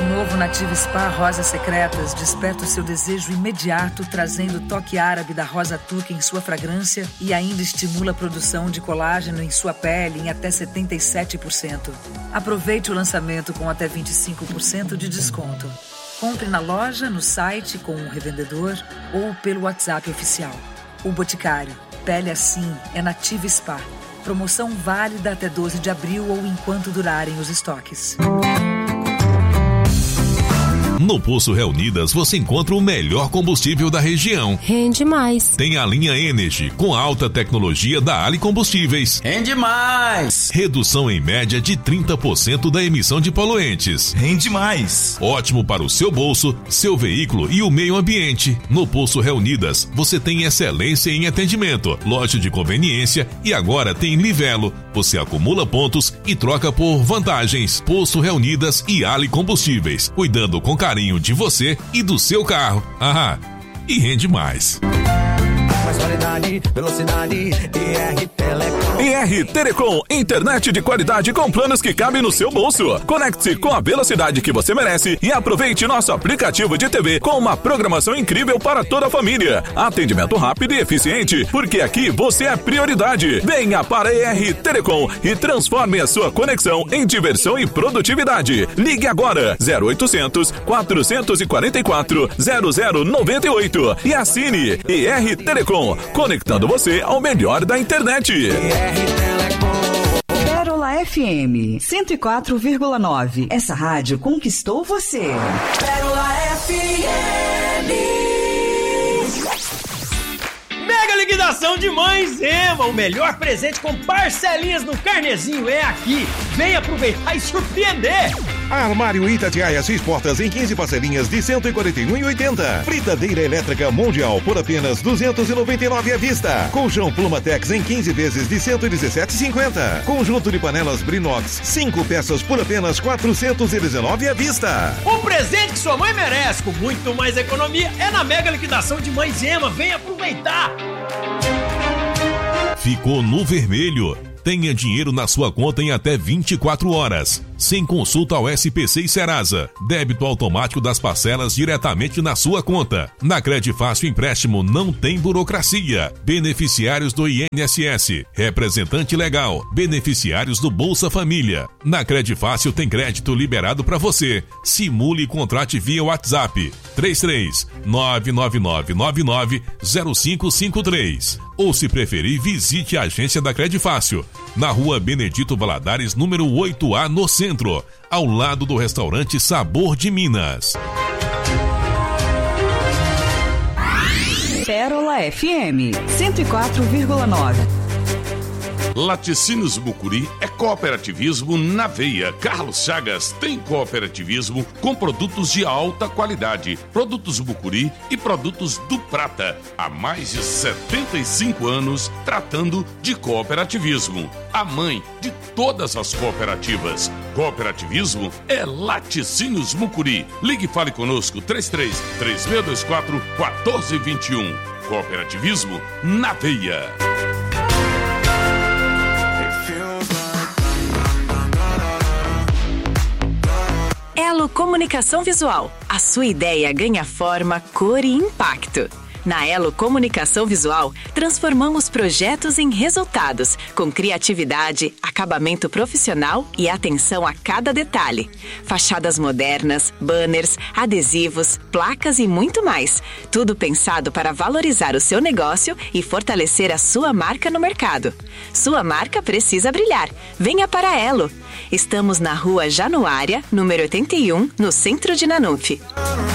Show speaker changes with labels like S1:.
S1: novo Nativa Spa Rosas Secretas desperta o seu desejo imediato, trazendo o toque árabe da rosa turca em sua fragrância e ainda estimula a produção de colágeno em sua pele em até 77%. Aproveite o lançamento com até 25% de desconto. Compre na loja, no site, com um revendedor ou pelo WhatsApp oficial. O Boticário. Pele assim é Nativa Spa. Promoção válida até 12 de abril ou enquanto durarem os estoques.
S2: No Poço Reunidas você encontra o melhor combustível da região.
S3: Rende mais.
S2: Tem a linha Energy, com alta tecnologia da Ali Combustíveis.
S4: Rende mais.
S2: Redução em média de 30% da emissão de poluentes.
S4: Rende mais.
S2: Ótimo para o seu bolso, seu veículo e o meio ambiente. No Poço Reunidas você tem excelência em atendimento, loja de conveniência e agora tem Livelo. Você acumula pontos e troca por vantagens. Poço Reunidas e Ali Combustíveis, cuidando com carinho de você e do seu carro. E rende mais.
S5: Mais qualidade, velocidade, ER Telecom.
S6: ER Telecom, internet de qualidade com planos que cabem no seu bolso. Conecte-se com a velocidade que você merece e aproveite nosso aplicativo de TV com uma programação incrível para toda a família. Atendimento rápido e eficiente, porque aqui você é prioridade. Venha para ER Telecom e transforme a sua conexão em diversão e produtividade. Ligue agora 0800 444 0098 e assine ER Telecom, conectando você ao melhor da internet.
S7: Pérola FM 104,9. Essa rádio conquistou você.
S5: Pérola FM.
S8: Mega liquidação de Mães Ema. O melhor presente com parcelinhas no carnezinho é aqui. Vem aproveitar e surpreender.
S9: Armário Itatiaia 6 portas em 15 parcelinhas de R$ 141,80. Fritadeira elétrica Mundial por apenas R$ 299 à vista. Colchão Plumatex em 15 vezes de R$ 117,50. Conjunto de panelas Brinox 5 peças por apenas R$ 419 à vista.
S8: O presente que sua mãe merece com muito mais economia é na mega liquidação de Mães Ema. Vem aproveitar.
S2: Ficou no vermelho? Tenha dinheiro na sua conta em até 24 horas. Sem consulta ao SPC e Serasa. Débito automático das parcelas diretamente na sua conta. Na Credifácil Empréstimo não tem burocracia. Beneficiários do INSS. Representante legal. Beneficiários do Bolsa Família. Na Credifácil tem crédito liberado para você. Simule e contrate via WhatsApp. 33 99999 0553. Ou se preferir, visite a agência da Credifácil. Na Rua Benedito Valadares, número 8A, no centro, ao lado do restaurante Sabor de Minas.
S7: Pérola FM 104,9.
S10: Laticínios Mucuri é cooperativismo na veia. Carlos Chagas tem cooperativismo com produtos de alta qualidade. Produtos Mucuri e produtos do Prata. Há mais de 75 anos tratando de cooperativismo. A mãe de todas as cooperativas. Cooperativismo é Laticínios Mucuri. Ligue e fale conosco 33-3624-1421. Cooperativismo na veia.
S11: Elo Comunicação Visual. A sua ideia ganha forma, cor e impacto. Na Elo Comunicação Visual, transformamos projetos em resultados, com criatividade, acabamento profissional e atenção a cada detalhe. Fachadas modernas, banners, adesivos, placas e muito mais. Tudo pensado para valorizar o seu negócio e fortalecer a sua marca no mercado. Sua marca precisa brilhar. Venha para a Elo. Estamos na Rua Januária, número 81, no centro de Nanufe.